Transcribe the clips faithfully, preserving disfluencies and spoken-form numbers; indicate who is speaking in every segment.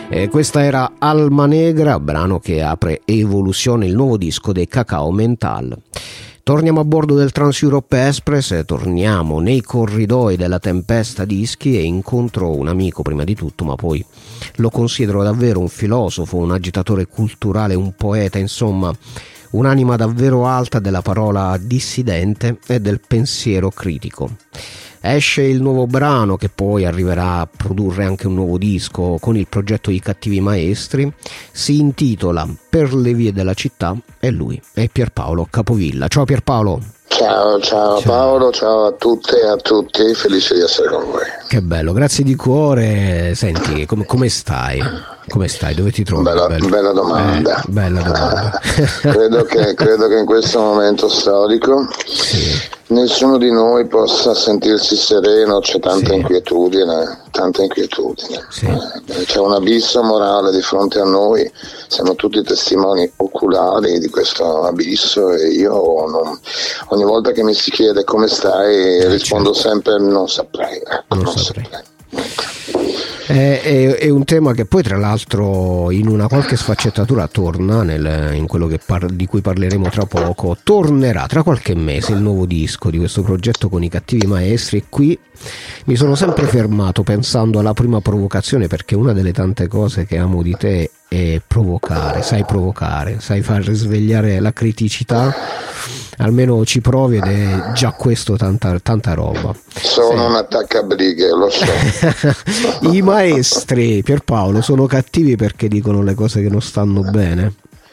Speaker 1: E questa era Alma Negra, brano che apre Evoluzione, il nuovo disco dei Cacao Mental. Torniamo a bordo del Trans Europe Express, torniamo nei corridoi della Tempesta Dischi e incontro un amico prima di tutto, ma poi lo considero davvero un filosofo, un agitatore culturale, un poeta, insomma un'anima davvero alta della parola dissidente e del pensiero critico. Esce il nuovo brano che poi arriverà a produrre anche un nuovo disco con il progetto I Cattivi Maestri, si intitola Per le vie della città e lui è Pierpaolo Capovilla. Ciao Pierpaolo.
Speaker 2: Ciao, ciao, ciao Paolo, ciao a tutte e a tutti, felice di essere con voi.
Speaker 1: Che bello, grazie di cuore. Senti, com- come stai? Come stai? Dove ti trovi?
Speaker 2: Bella, bella domanda.
Speaker 1: Eh, bella domanda.
Speaker 2: credo, che, credo che in questo momento storico sì. nessuno di noi possa sentirsi sereno, c'è tanta sì. inquietudine, tanta inquietudine. Sì. Eh, c'è un abisso morale di fronte a noi, siamo tutti testimoni oculari di questo abisso e io non, ogni volta che mi si chiede come stai eh, rispondo certo. sempre non saprei. Ecco,
Speaker 1: non
Speaker 2: non
Speaker 1: saprei.
Speaker 2: saprei.
Speaker 1: È, è, è un tema che poi tra l'altro in una qualche sfaccettatura torna nel, in quello che par- di cui parleremo tra poco. Tornerà tra qualche mese il nuovo disco di questo progetto con I Cattivi Maestri e qui mi sono sempre fermato pensando alla prima provocazione, perché una delle tante cose che amo di te è provocare, sai provocare, sai far risvegliare la criticità, almeno ci provi ed è già questo tanta, tanta roba.
Speaker 2: Sono un attaccabrighe, lo so.
Speaker 1: I maestri, Pierpaolo, sono cattivi perché dicono le cose che non stanno bene?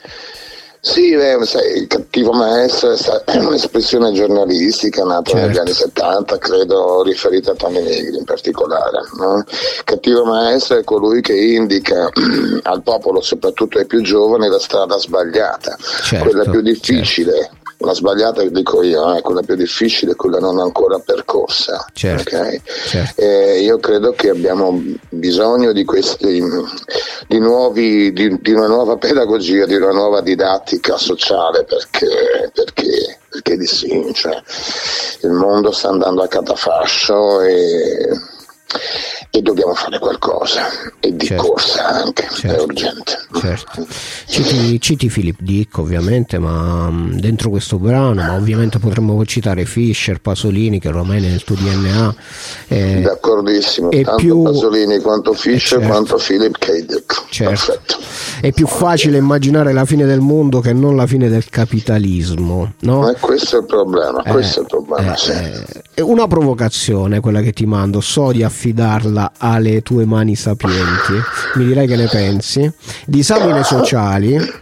Speaker 2: Sì, beh, sai, il cattivo maestro è un'espressione giornalistica nata certo. negli anni settanta, credo riferita a Tony Negri in particolare. No? Cattivo maestro è colui che indica al popolo, soprattutto ai più giovani, la strada sbagliata, certo, quella più difficile. Certo. La sbagliata che dico io è eh, quella più difficile, quella non ancora percorsa.
Speaker 1: Certo,
Speaker 2: okay?
Speaker 1: certo.
Speaker 2: E io credo che abbiamo bisogno di questi di nuovi di, di una nuova pedagogia, di una nuova didattica sociale, perché perché, perché di sì, cioè, il mondo sta andando a catafascio e e dobbiamo fare qualcosa e di certo. corsa anche, certo. è urgente.
Speaker 1: Certo. Citi, citi Philip Dick ovviamente, ma dentro questo brano, ma ovviamente potremmo citare Fischer, Pasolini, che ormai nel tuo D N A è,
Speaker 2: d'accordissimo,
Speaker 1: è
Speaker 2: tanto
Speaker 1: più,
Speaker 2: Pasolini quanto Fischer
Speaker 1: certo.
Speaker 2: quanto Philip K. Dick.
Speaker 1: Certo.
Speaker 2: Perfetto.
Speaker 1: È più facile immaginare la fine del mondo che non la fine del capitalismo, no?
Speaker 2: Ma questo è il problema,
Speaker 1: eh,
Speaker 2: questo è il problema,
Speaker 1: eh,
Speaker 2: sì.
Speaker 1: È una provocazione quella che ti mando, so di affidarla alle tue mani sapienti, mi dirai che ne pensi. Disamine sociali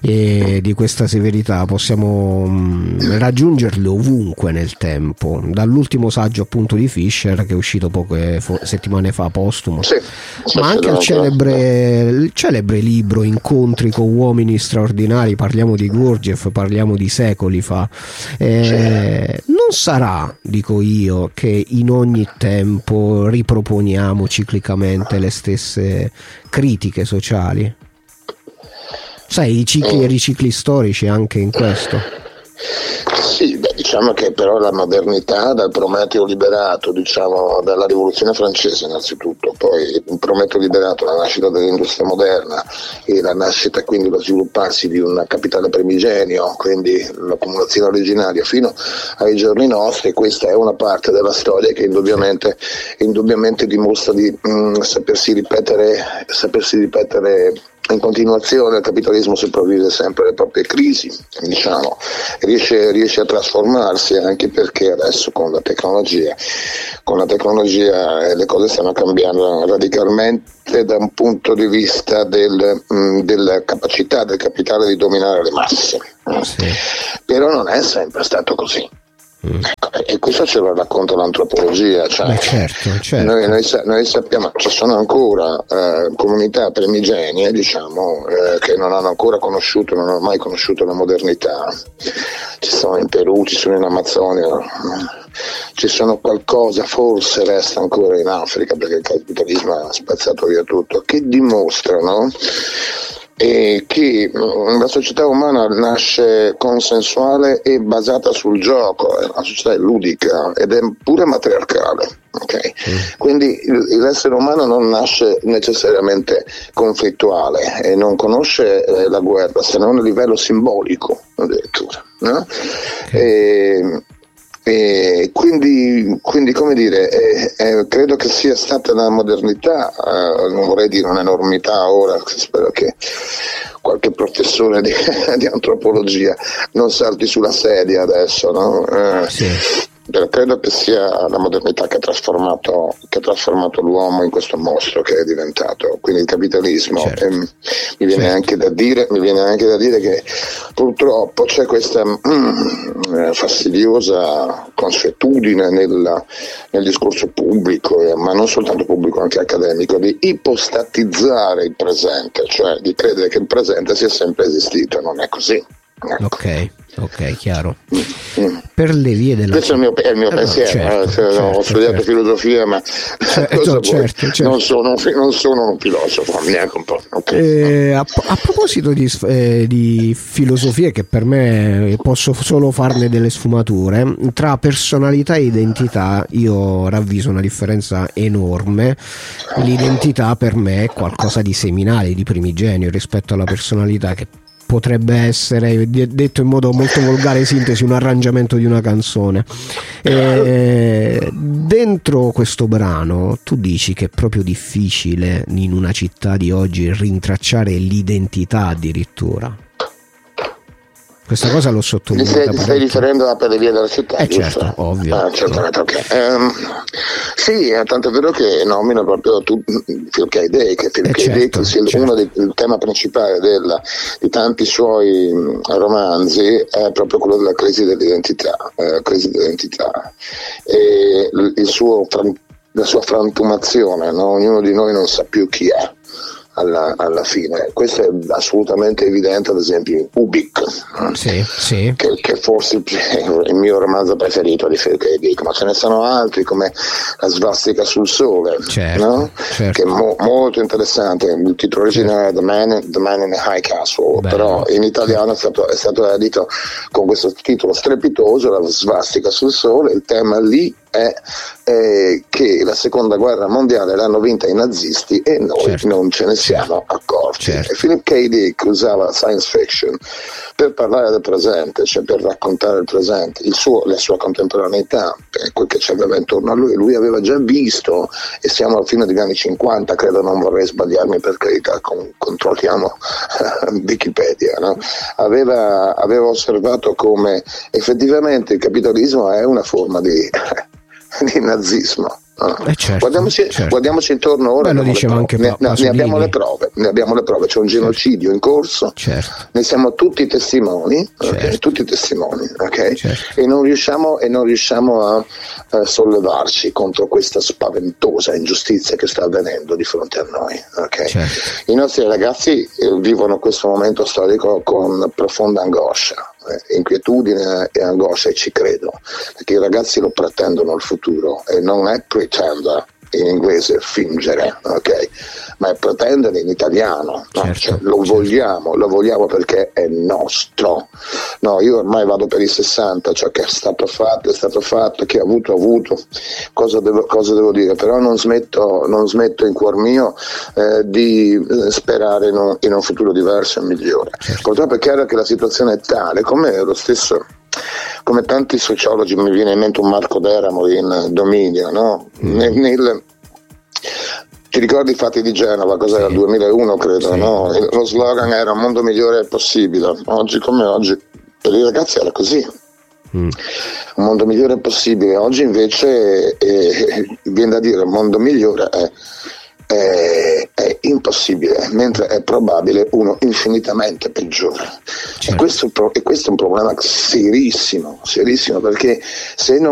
Speaker 1: e di questa severità possiamo mh, raggiungerle ovunque nel tempo, dall'ultimo saggio appunto di Fischer che è uscito poche fo- settimane fa postumo,
Speaker 2: sì,
Speaker 1: ma anche al celebre, il celebre libro Incontri con uomini straordinari, parliamo di Gurdjieff, parliamo di secoli fa. Eh, non sarà, dico io, che in ogni tempo riproponiamo ciclicamente le stesse critiche sociali? Sai, i cicli e ricicli storici anche in questo?
Speaker 2: Sì, beh, diciamo che però la modernità dal Prometeo liberato, diciamo dalla rivoluzione francese innanzitutto, poi un Prometeo liberato, la nascita dell'industria moderna e la nascita, quindi lo svilupparsi di un capitale primigenio, quindi l'accumulazione originaria fino ai giorni nostri, questa è una parte della storia che indubbiamente, indubbiamente dimostra di mh, sapersi ripetere, sapersi ripetere in continuazione. Il capitalismo sopravvive sempre alle proprie crisi, diciamo, riesce, riesce a trasformarsi, anche perché adesso con la tecnologia, con la tecnologia le cose stanno cambiando radicalmente da un punto di vista del, mh, della capacità del capitale di dominare le masse. Sì. Però non è sempre stato così. Mm. E questo ce lo racconta l'antropologia, cioè,
Speaker 1: Beh, certo, certo.
Speaker 2: Noi, noi, noi sappiamo ci sono ancora eh, comunità primigenie, diciamo, eh, che non hanno ancora conosciuto, non hanno mai conosciuto la modernità. Ci sono in Perù, ci sono in Amazzonia, ci sono qualcosa, forse resta ancora in Africa, perché il capitalismo ha spazzato via tutto, che dimostrano e che la società umana nasce consensuale e basata sul gioco, la società è ludica ed è pure matriarcale, Okay? Mm. Quindi il, l'essere umano non nasce necessariamente conflittuale e non conosce eh, la guerra se non a livello simbolico addirittura, no? Okay. E, e quindi, quindi come dire, eh, eh, credo che sia stata la modernità, eh, non vorrei dire un'enormità ora, spero che qualche professore di, di antropologia non salti sulla sedia adesso, no? Eh, sì. Credo che sia la modernità che ha trasformato che ha trasformato l'uomo in questo mostro che è diventato, quindi il capitalismo. Certo. E mi viene certo. anche da dire mi viene anche da dire che purtroppo c'è questa mm, fastidiosa consuetudine nel, nel discorso pubblico, eh, ma non soltanto pubblico, anche accademico, di ipostatizzare il presente, cioè di credere che il presente sia sempre esistito. Non è così. Ecco.
Speaker 1: Ok, ok, chiaro. Mm. Per le vie della
Speaker 2: questo è il mio, è il mio eh, pensiero, certo, eh, certo, ho studiato certo. filosofia, ma certo, certo, certo. Non, sono, non sono un filosofo, neanche un po'. Okay.
Speaker 1: Eh, a, a proposito di, eh, di filosofia, che per me posso solo farne delle sfumature, tra personalità e identità io ravviso una differenza enorme. L'identità per me è qualcosa di seminale, di primigenio rispetto alla personalità, che potrebbe essere, detto in modo molto volgare, sintesi, un arrangiamento di una canzone. E dentro questo brano tu dici che è proprio difficile in una città di oggi rintracciare l'identità addirittura. Questa cosa l'ho sottolineata.
Speaker 2: Ti stai riferendo per le vie della città?
Speaker 1: Eh certo, ovvio.
Speaker 2: Ah, certamente, ok. Um, sì, è tanto vero che nomino proprio tu, Philip K. Dick, che Philip eh K. certo, Dick sia certo. uno dei il tema principale della, di tanti suoi romanzi è proprio quello della crisi dell'identità, eh, crisi dell'identità. E il suo, la sua frantumazione, no? Ognuno di noi non sa più chi è. Alla, alla fine, questo è assolutamente evidente, ad esempio in Ubik,
Speaker 1: sì, sì.
Speaker 2: Che, che forse il mio romanzo preferito di Philip K. Dick, ma ce ne sono altri come La svastica sul sole,
Speaker 1: certo,
Speaker 2: no?
Speaker 1: certo.
Speaker 2: Che è mo, molto interessante. Il titolo originale è certo. The, Man, The Man in the High Castle, bello. Però in italiano è stato, è stato edito con questo titolo strepitoso, La svastica sul sole. Il tema lì è eh, che la seconda guerra mondiale l'hanno vinta i nazisti e noi certo. non ce ne siamo accorti. Certo. E Philip K. Dick usava science fiction per parlare del presente, cioè per raccontare il presente, il suo, la sua contemporaneità, quel che ci aveva intorno a lui. Lui aveva già visto, e siamo alla fine degli anni cinquanta, credo, non vorrei sbagliarmi, per carità, con, controlliamo Wikipedia, no? aveva, aveva osservato come effettivamente il capitalismo è una forma di di nazismo. No.
Speaker 1: Eh certo,
Speaker 2: guardiamoci,
Speaker 1: certo.
Speaker 2: guardiamoci intorno ora.
Speaker 1: Beh, lo diceva anche
Speaker 2: ne, ne, ne abbiamo le prove, ne abbiamo le prove, c'è un genocidio in corso,
Speaker 1: certo.
Speaker 2: ne siamo tutti testimoni, certo. okay? tutti testimoni, okay? certo. e non riusciamo e non riusciamo a, a sollevarci contro questa spaventosa ingiustizia che sta avvenendo di fronte a noi. Okay? Certo. I nostri ragazzi eh, vivono questo momento storico con profonda angoscia, inquietudine e angoscia, e ci credo, perché i ragazzi lo pretendono il futuro, e non è pretender in inglese, fingere, ok, ma è pretendere in italiano, no? Certo, cioè, lo certo. vogliamo, lo vogliamo perché è nostro. No, io ormai vado per i sessanta, ciò che è stato fatto è stato fatto, che ha avuto avuto, cosa devo, cosa devo dire, però non smetto, non smetto in cuor mio eh, di sperare in un, in un futuro diverso e migliore. Certo. Purtroppo è chiaro che la situazione è tale, come lo stesso, come tanti sociologi, mi viene in mente un Marco Deramo in Dominio, no? Mm. Nel, nel, ti ricordi i fatti di Genova? Cos'era? Sì. Il duemilauno credo, sì. no? Lo slogan era un mondo migliore è possibile. Oggi come oggi per i ragazzi era così. Mm. Un mondo migliore è possibile. Oggi invece eh, viene da dire un mondo migliore è È, è impossibile, mentre è probabile uno infinitamente peggiore. Certo. E, questo, e questo è un problema serissimo, serissimo, perché se non